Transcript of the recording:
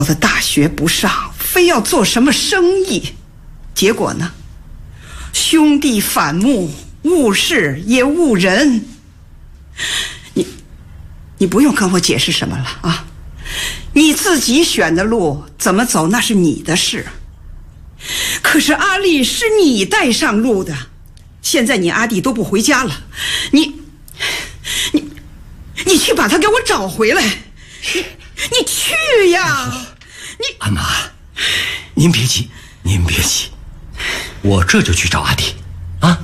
我的大学不上，非要做什么生意，结果呢，兄弟反目，误事也误人。你不用跟我解释什么了啊！你自己选的路怎么走那是你的事，可是阿丽是你带上路的，现在你阿弟都不回家了，你去把他给我找回来，你去呀！ 阿妈，您别急，我这就去找阿弟。